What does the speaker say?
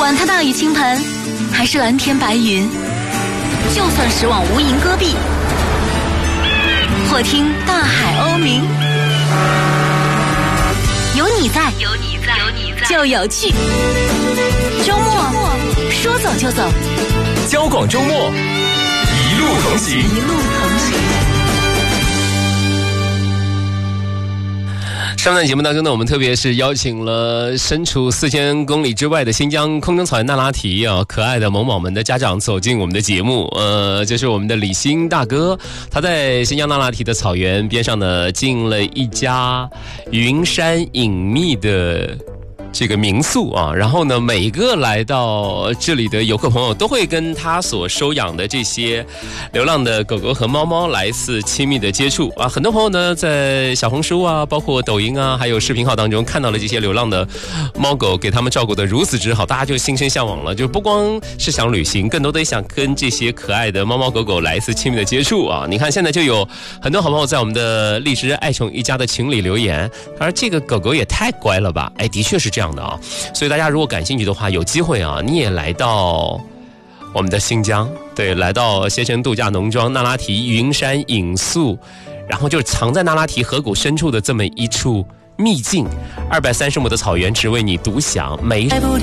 管它大雨倾盆，还是蓝天白云，就算驶往无垠戈壁，或听大海鸥鸣，有你在，就有趣。周末说走就走， 交广周末一路同行。上段节目当中呢，我们特别是邀请了身处4000公里之外的新疆空中草原那拉提啊，可爱的萌宝们的家长走进我们的节目。就是我们的李欣大哥，他在新疆那拉提的草原边上呢，进了一家云山隐秘的这个民宿啊，然后呢，每个来到这里的游客朋友都会跟他所收养的这些流浪的狗狗和猫猫来一次亲密的接触啊。很多朋友呢在小红书啊，包括抖音啊，还有视频号当中看到了这些流浪的猫狗，给他们照顾得如此之好，大家就心生向往了，就不光是想旅行，更多的想跟这些可爱的猫猫狗狗来一次亲密的接触啊。你看现在就有很多好朋友在我们的荔枝爱宠一家的群里留言，他说这个狗狗也太乖了吧。哎，的确是这样的啊，所以大家如果感兴趣的话，有机会啊，你也来到我们的新疆，对，来到携程度假农庄那拉提云山隐宿，然后就藏在那拉提河谷深处的这么一处秘境，230亩的草原只为你独享，每